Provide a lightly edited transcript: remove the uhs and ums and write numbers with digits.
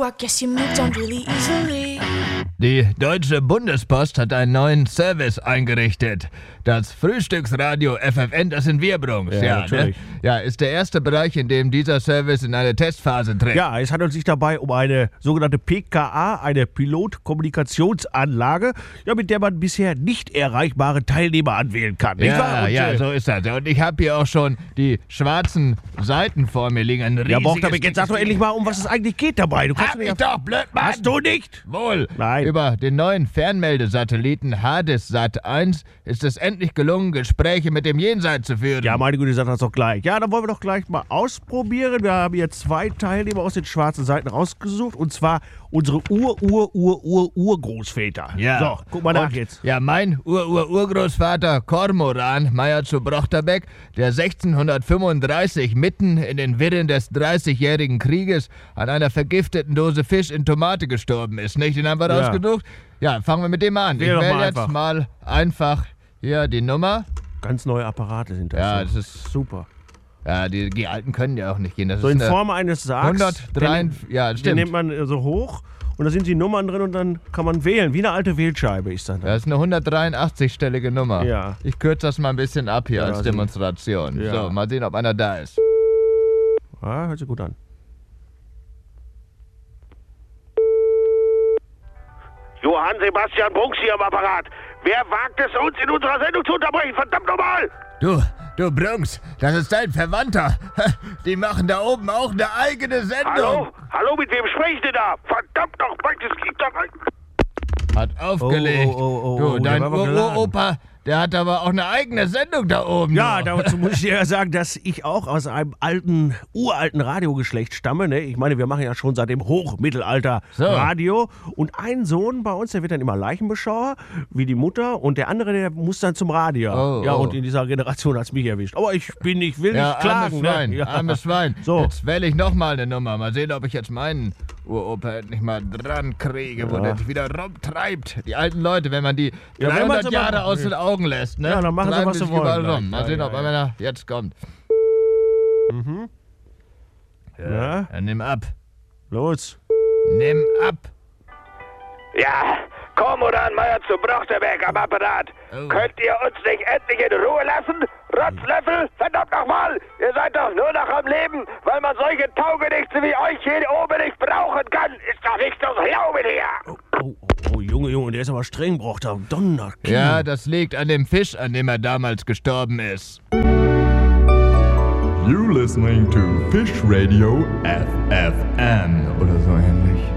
I guess you moved on really easily. Die Deutsche Bundespost hat einen neuen Service eingerichtet. Das Frühstücksradio FFN, das sind wir, Brunks. Ja, natürlich. Ja, ist der erste Bereich, in dem dieser Service in eine Testphase tritt. Ja, es handelt sich dabei um eine sogenannte PKA, eine Pilotkommunikationsanlage, ja, mit der man bisher nicht erreichbare Teilnehmer anwählen kann. Nicht wahr? Und, so ist das. Und ich habe hier auch schon die schwarzen Seiten vor mir liegen. Ein Ja, riesiges Bochterbeck, jetzt sag doch endlich mal, um was es eigentlich geht dabei. Du kannst Hab mir ich doch, blöd, Mann! Hast du nicht? Wohl. Nein. Über den neuen Fernmeldesatelliten HDSat 1 ist es endlich gelungen, Gespräche mit dem Jenseits zu führen. Ja, meine Güte, sag das doch gleich. Ja, dann wollen wir doch gleich mal ausprobieren. Wir haben hier 2 Teilnehmer aus den schwarzen Seiten rausgesucht. Und zwar unsere Urgroßväter. Ja. So, guck mal nach Und, jetzt. Ja, mein Urgroßvater Kormoran Meyer zu Brochterbeck, der 1635 mitten in den Wirren des 30-jährigen Krieges an einer vergifteten Dose Fisch in Tomate gestorben ist, nicht? Den haben wir Ja. rausgesucht. Ja, fangen wir mit dem an. Wähl doch Ich wähle mal jetzt einfach. mal einfach hier die Nummer. Ganz neue Apparate sind das. Ja, so. das ist super. Ja, die alten können ja auch nicht gehen. Das So ist in eine Form eines Sargs. 103, ja, Den stimmt. nimmt man so hoch und da sind die Nummern drin und dann kann man wählen. Wie eine alte Wählscheibe ist das. Das ist eine 183-stellige Nummer. Ja. Ich kürze das mal ein bisschen ab hier Ja, als also- Demonstration. Ja. So, mal sehen, ob einer da ist. Ah, hört sich gut an. Johann Sebastian Brunks hier am Apparat. Wer wagt es, uns in unserer Sendung zu unterbrechen? Verdammt nochmal! Du Brunks, das ist dein Verwandter. Die machen da oben auch eine eigene Sendung. Hallo? Hallo, mit wem spreche ich denn da? Verdammt nochmal, das geht doch nicht. Hat aufgelegt. Oh, du, der dein war aber geladen. Uropa, der hat aber auch eine eigene Sendung da oben. Ja, noch. dazu muss ich dir ja sagen, dass ich auch aus einem uralten Radiogeschlecht stamme. Ne? Ich meine, wir machen ja schon seit dem Hochmittelalter So. Radio. Und ein Sohn bei uns, der wird dann immer Leichenbeschauer, wie die Mutter. Und der andere, der muss dann zum Radio. Oh, ja, oh. und in dieser Generation hat es mich erwischt. Aber ich will nicht klagen. armes Schwein, Ne? Ja. armes Schwein. So. Jetzt wähle ich nochmal eine Nummer. Mal sehen, ob ich jetzt meinen Uropa nicht mal dran kriege, wo der sich wieder rumtreibt. Die alten Leute, wenn man die Ja, wenn man's 300 aber- Jahre aus den Augen lässt, ne? Ja, dann machen sie, treiben was die sie sich wollen überall gleich. rum. Mal Ja, sehen, ja, ob ja. einer jetzt kommt. Ja, Dann nimm ab. los. Nimm ab. Ja, Kormoran Meyer zu Brochterbeck am Apparat. Oh. Könnt ihr uns nicht endlich in Ruhe lassen? Rotzlöffel, verdammt nochmal! Ihr seid doch nur noch am Leben, weil man solche Taugenichtse wie euch hier oben nicht brauchen kann. Ist doch nicht zu glauben hier! Oh, Junge, der ist aber streng, braucht er. Donner. Ja, das liegt an dem Fisch, an dem er damals gestorben ist. You're listening to Fish Radio FFM oder so ähnlich.